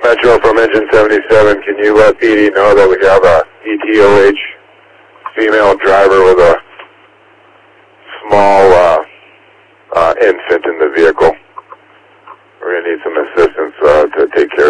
Metro from Engine 77, can you let PD know that we have a ETOH female driver with a small infant in the vehicle? We're going to need some assistance to take care